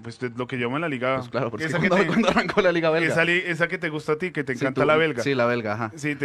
pues lo que llamo en la liga. Pues claro, porque esa cuando arrancó la Liga Belga. Esa que te gusta a ti, que te Sí, encanta la belga. Sí, la belga, ajá. Sí,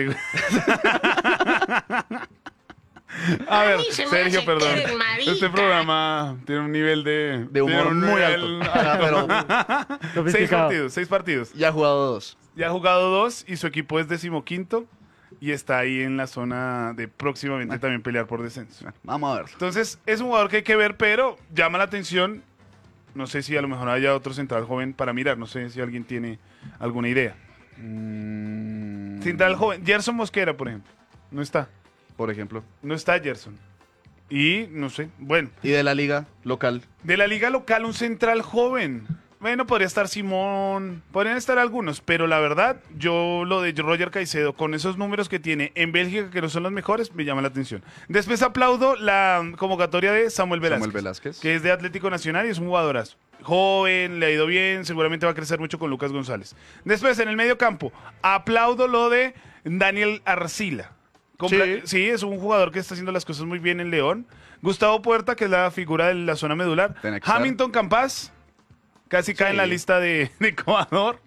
A ver, Sergio, perdón. Este programa tiene un nivel de humor tiene un muy nivel alto. Ajá, pero Sofisticado. 6 partidos. ya ha jugado 2. Ya ha jugado 2 y su equipo es 15º y está ahí en la zona de próximamente también pelear por descenso. Vamos a ver. Entonces, es un jugador que hay que ver, pero llama la atención. No sé si a lo mejor haya otro central joven para mirar. No sé si alguien tiene alguna idea. Central joven. Gerson Mosquera, por ejemplo. No está. Por ejemplo. No está Gerson. Y no sé. Bueno. Y de la liga local. De la liga local, un central joven. Bueno, podría estar Simón, podrían estar algunos, pero la verdad, yo lo de Roger Caicedo, con esos números que tiene en Bélgica, que no son los mejores, me llama la atención. Después aplaudo la convocatoria de Samuel Velázquez, que es de Atlético Nacional y es un jugadorazo. Joven, le ha ido bien, seguramente va a crecer mucho con Lucas González. Después, en el medio campo, aplaudo lo de Daniel Arcila. Sí, es un jugador que está haciendo las cosas muy bien en León. Gustavo Puerta, que es la figura de la zona medular. Hamilton Campas. Casi cae en la lista de Ecuador.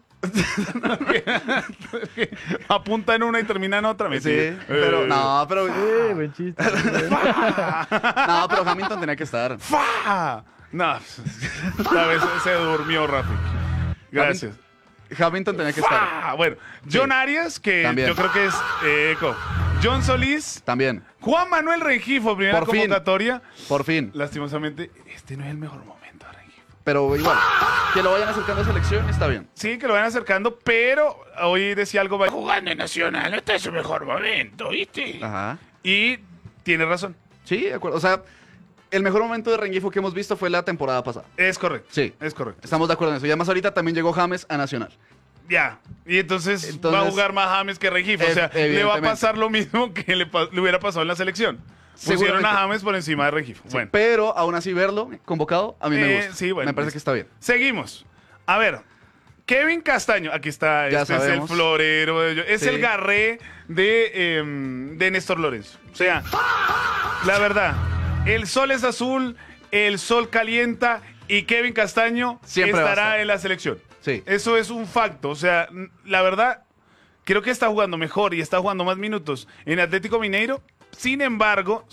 Apunta en una y termina en otra. Sí, pero no, pero buen chiste. no, pero Hamilton tenía que estar. ¡Fa! No, esta vez se durmió Rafi. Gracias. Hamilton tenía que estar. Bueno, John Arias, que también. yo creo que es Eco. John Solís. También. Juan Manuel Rengifo, primera Por fin. convocatoria. Por fin. Lastimosamente, este no es el mejor momento. Pero igual, que lo vayan acercando a selección está bien. Sí, que lo vayan acercando, pero hoy decía algo. Va jugando en Nacional, no está en su mejor momento, ¿viste? Ajá. Y tiene razón. Sí, de acuerdo. O sea, el mejor momento de Rengifo que hemos visto fue la temporada pasada. Es correcto. Sí. Es correcto. Estamos de acuerdo en eso. Y además ahorita también llegó James a Nacional. Ya. Y entonces va a jugar más James que Rengifo. O sea, le va a pasar lo mismo que le hubiera pasado en la selección. Pusieron a James por encima de Rengifo. Sí, bueno. pero aún así verlo convocado, a mí me gusta. Sí, bueno, me parece que está bien. Seguimos. A ver, Kevin Castaño. Aquí está. Ya este sabemos. es el florero. Es Sí. el garré de Néstor Lorenzo. O sea, la verdad, el sol es azul, el sol calienta y Kevin Castaño Siempre va a estará estar. en la selección. Sí. Eso es un facto. O sea, la verdad, creo que está jugando mejor y está jugando más minutos en Atlético Mineiro. Sin embargo,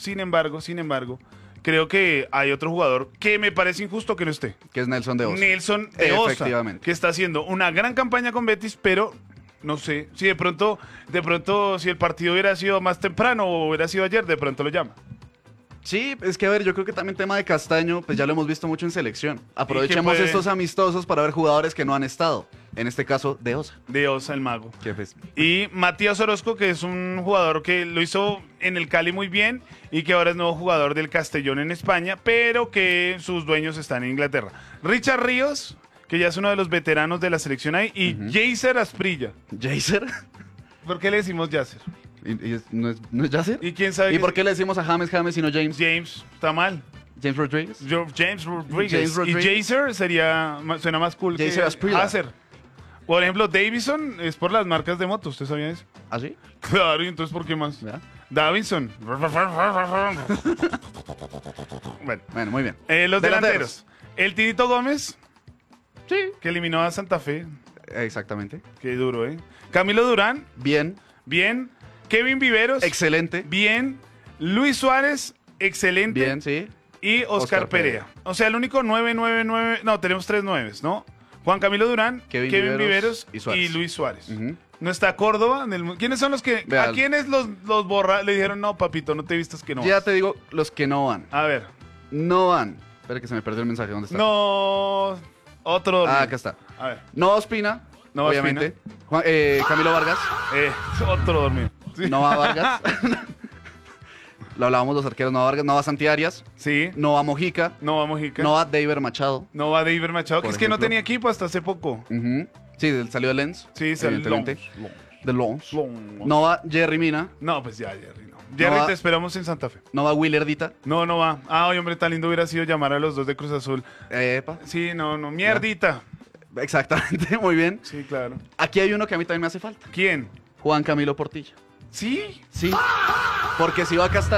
creo que hay otro jugador que me parece injusto que no esté. Que es Nelson de Osa. Nelson de Osa, Efectivamente. que está haciendo una gran campaña con Betis, pero no sé, si de pronto, si el partido hubiera sido más temprano o hubiera sido ayer, de pronto lo llama. Sí, es que a ver, yo creo que también tema de Castaño, pues ya lo hemos visto mucho en selección. Aprovechemos puede- estos amistosos para ver jugadores que no han estado. En este caso, de Osa. De Osa, el mago. Que pues, Y Matías Orozco, que es un jugador que lo hizo en el Cali muy bien y que ahora es nuevo jugador del Castellón en España, pero que sus dueños están en Inglaterra. Richard Ríos, que ya es uno de los veteranos de la selección ahí, y Jaycer Asprilla. ¿Jaser? ¿Por qué le decimos Yasser? ¿No es Jaser? ¿Y quién sabe? ¿Y que- por qué le decimos a James y no James? James está mal. James Rodriguez. James Rodriguez. James Rodriguez. Y Jaycer suena más cool Jaycer que Asprilla. Acer. Por ejemplo, Davison es por las marcas de motos. ¿Usted sabía eso? ¿Ah, sí? Claro, y entonces ¿por qué más? ¿Verdad? Davinson. Bueno, Bueno, muy bien. los delanteros. El Tinito Gómez, Sí. que eliminó a Santa Fe. Exactamente. Qué duro, ¿eh? Camilo Durán, Bien. bien. Kevin Viveros, Excelente. bien. Luis Suárez, excelente. Bien, sí. Y Oscar Oscar Perea. O sea, el único 9. No, tenemos 3 9, ¿no? Juan Camilo Durán, Kevin Kevin Viveros y Suárez. Luis Suárez. Ujú. No está Córdoba. ¿Quiénes son los que... Vean. ¿A quiénes los le dijeron, no, papito, no te vistas que no Ya vas"? te digo los que no van. A ver. No van. Espera que se me perdió el mensaje. ¿Dónde está? No... Otro... Ah, acá está. A ver. No Ospina. No obviamente. Camilo Vargas. Otro dormido. Sí. No va Vargas. Lo hablábamos los arqueros. No va Vargas. No va Santi Arias. Sí. No va Mojica. No va Mojica. No va David Machado. No va David Machado, que Por es que no ejemplo. tenía equipo hasta hace poco. Ujú. Sí, salió de Lens. Sí, salió evidentemente. Lons. De Lons. Lons. No va Jerry Mina. No, pues ya, Jerry, no. Jerry, va- te esperamos en Santa Fe. No va Willer Dita. No, no va. Ay, hombre, tan lindo hubiera sido llamar a los dos de Cruz Azul. Epa. Sí, no, mierdita. Exactamente, muy bien. Sí, claro. Aquí hay uno que a mí también me hace falta. ¿Quién? Juan Camilo Portilla. ¿Sí? Sí. Porque si va Castaño,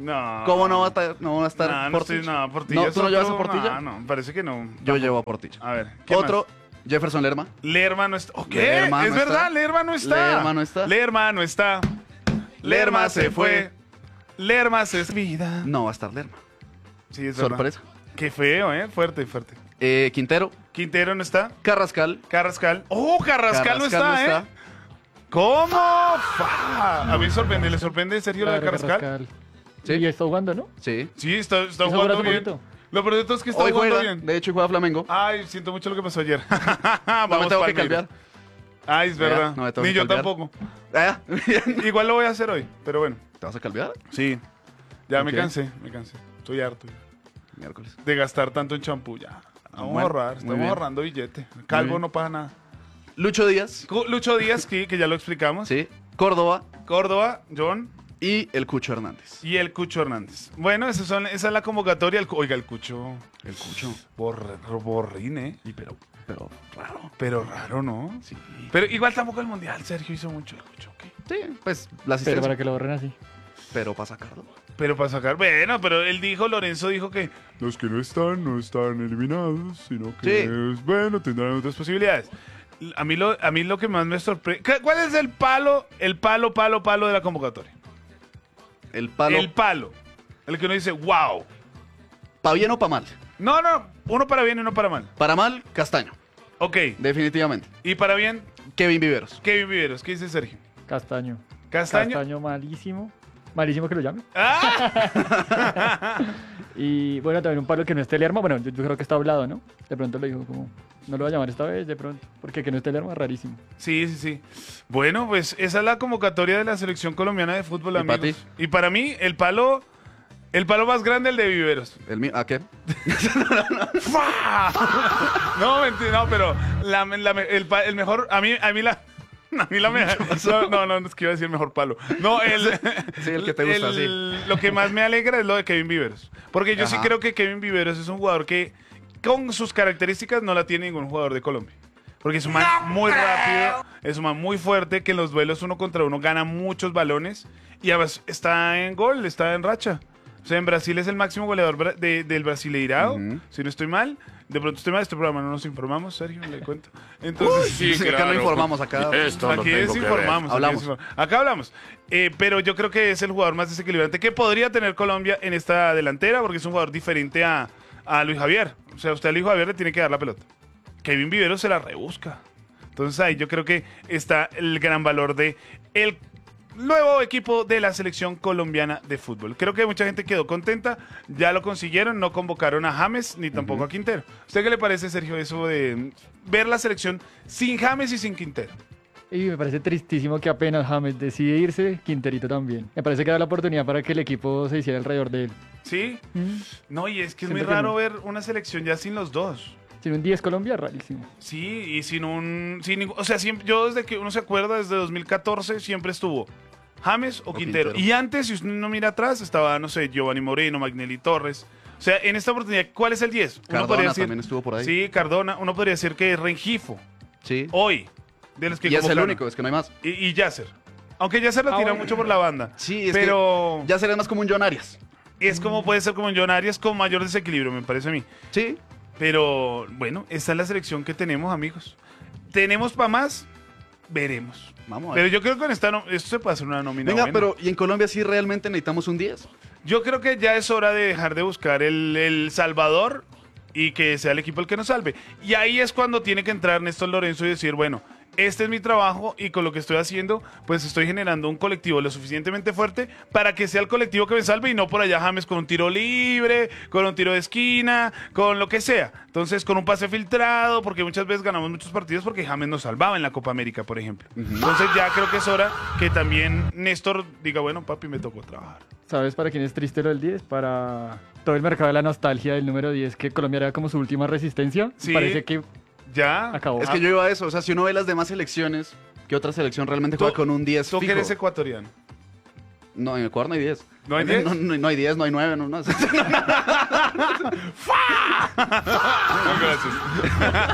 No. ¿Cómo no va a estar No, no Portillo? estoy, no, Portilla ¿No, es ¿Tú no llevas a otro- Portilla? No, parece que no. Yo llevo a Portillo. A ver, ¿qué Otro, Jefferson Lerma. Lerma no está. ¿O qué? Lerma Es no verdad, está. Lerma no está. Lerma no está. Lerma no está. Lerma se fue. Lerma se vida. No va a estar Lerma. Sí, es verdad. Sorpresa. Qué feo, fuerte, fuerte. Quintero, Quintero no está. Carrascal. Carrascal. ¡Oh, Carrascal no está, ¿Cómo? ¡Fa! A mí le sorprende Sergio lo de Claro, Carrascal. Sí. Y está jugando, ¿no? Sí. Sí, está Eso jugando hace bien. poquito. Lo peor de todo es que está Hoy jugando juega, bien. de hecho juega Flamengo. Ay, siento mucho lo que pasó ayer. No me Vamos, tengo que Palmeiras. cambiar. Ay, es verdad. No me tengo Ni que yo cambiar. tampoco. Ah, bien. Igual lo voy a hacer hoy, pero bueno. ¿Te vas a cambiar? Sí. Ya Ok. me cansé. Estoy harto Miércoles. de gastar tanto en champú ya. Vamos Bueno, a ahorrar, muy estamos bien. ahorrando billete. Calvo bien. no paga nada. Lucho Díaz. Lucho Díaz, que ya lo explicamos. Sí. Córdoba. Córdoba, John Y el Cucho Hernández. y el Cucho Hernández. Bueno, esa es la convocatoria. Oiga, el Cucho. El Cucho. Borrín, Pero raro. Pero raro, ¿no? Sí. Pero igual tampoco el Mundial, Sergio hizo mucho el Cucho. ¿ok? Sí, pues la Pero asistencia. para que lo borren así. Pero para sacarlo. Pero para sacar, bueno, pero Lorenzo dijo que los que no están eliminados, sino que, Sí. bueno, tendrán otras posibilidades. A mí lo que más me sorprende, ¿cuál es el palo de la convocatoria? El palo. El palo, el que uno dice, wow. ¿Pa bien o pa mal? No, uno para bien y uno para mal. Para mal, Castaño. Ok, Definitivamente. y para bien, Kevin Viveros. Kevin Viveros, ¿qué dice Sergio? Castaño. ¿Castaño? Castaño malísimo. Malísimo que lo llame. ¡Ah! Y bueno, también un palo que no esté Lerma. Bueno, yo creo que está hablado, ¿no? De pronto lo dijo como, no lo va a llamar esta vez, de pronto. Porque que no esté Lerma, rarísimo. Sí. Bueno, pues esa es la convocatoria de la selección colombiana de fútbol, ¿Y amigos. para ti? Y para mí, el palo más grande, el de Viveros. El mío. ¿A qué? ¡Fua! No, mentira, no, pero el mejor, a mí la mejor. No, es que iba a decir el mejor palo. No, Sí, el que te gusta, sí. Lo que más me alegra es lo de Kevin Viveros. Porque yo sí Ajá. creo que Kevin Viveros es un jugador que, con sus características, no la tiene ningún jugador de Colombia. Porque es un man muy rápido, es un man muy fuerte, que en los duelos uno contra uno gana muchos balones y además está en gol, está en racha. O sea, en Brasil es el máximo goleador del Brasileirao, Ujú. si no estoy mal. De pronto estoy mal, este programa no nos informamos, Sergio, le cuento. Entonces, Sí, acá no informamos acá. Esto lo aquí tengo que ver. desinformamos. Hablamos. Acá hablamos. Pero yo creo que es el jugador más desequilibrante que podría tener Colombia en esta delantera, porque es un jugador diferente a Luis Javier. O sea, usted a Luis Javier le tiene que dar la pelota. Kevin Viveros se la rebusca. Entonces ahí yo creo que está el gran valor de el nuevo equipo de la selección colombiana de fútbol. Creo que mucha gente quedó contenta, ya lo consiguieron, no convocaron a James ni tampoco a Quintero. ¿Usted qué le parece, Sergio, eso de ver la selección sin James y sin Quintero? Y me parece tristísimo que apenas James decide irse, Quinterito también. Me parece que da la oportunidad para que el equipo se hiciera alrededor de él. ¿Sí? Mm. No, y es que es muy Siento que raro no. ver una selección ya sin los dos. Sin un 10 Colombia, rarísimo. Sí, y sin ningún, o sea, yo desde que uno se acuerda, desde 2014 siempre estuvo James o Quintero. Quintero. Y antes, si usted no mira atrás, estaba, no sé, Giovanni Moreno, Magnelli Torres. O sea, en esta oportunidad, ¿cuál es el 10? Cardona también estuvo por ahí. Sí, Cardona. Uno podría decir que es Rengifo, Sí. hoy, de los que Y es el convocaron. único, es que no hay más. Y Yasser. Aunque Yasser lo tira bueno. mucho por la banda. Sí, es pero que ya sería más como un John Arias. es como puede ser como en John Arias con mayor desequilibrio, me parece a mí. Sí. Pero bueno, esta es la selección que tenemos, amigos. ¿Tenemos para más? Veremos. Vamos a Pero ver. yo creo que esto se puede hacer una nómina Venga, buena. pero ¿y en Colombia sí realmente necesitamos un 10? Yo creo que ya es hora de dejar de buscar el salvador y que sea el equipo el que nos salve. Y ahí es cuando tiene que entrar Néstor Lorenzo y decir, bueno, este es mi trabajo y con lo que estoy haciendo, pues estoy generando un colectivo lo suficientemente fuerte para que sea el colectivo que me salve y no por allá James con un tiro libre, con un tiro de esquina, con lo que sea. Entonces, con un pase filtrado, porque muchas veces ganamos muchos partidos porque James nos salvaba en la Copa América, por ejemplo. Entonces, ya creo que es hora que también Néstor diga, bueno, papi, me tocó trabajar. ¿Sabes para quién es triste lo del 10? Para todo el mercado de la nostalgia del número 10, que Colombia era como su última resistencia. Sí. Parece que Ya. acabó. Es que yo iba a eso. O sea, si uno ve las demás selecciones, ¿qué otra selección realmente juega Tú- con un 10 Tú que fijo? eres ecuatoriano. No, en Ecuador no hay 10. ¿No hay 10? No hay 10, no hay 9, no. Gracias.